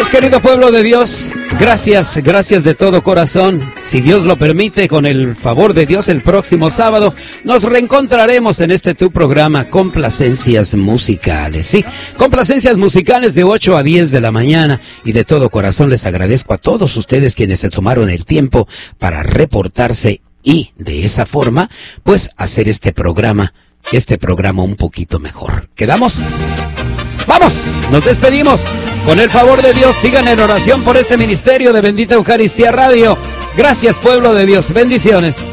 Pues querido pueblo de Dios, gracias de todo corazón. Si Dios lo permite, con el favor de Dios, el próximo sábado nos reencontraremos en este tu programa Complacencias Musicales. Sí, Complacencias Musicales de 8 a 10 de la mañana. Y de todo corazón les agradezco a todos ustedes quienes se tomaron el tiempo para reportarse y de esa forma, pues hacer este programa un poquito mejor. ¿Quedamos? ¡Vamos! Nos despedimos. Con el favor de Dios, sigan en oración por este ministerio de Bendita Eucaristía Radio. Gracias, pueblo de Dios. Bendiciones.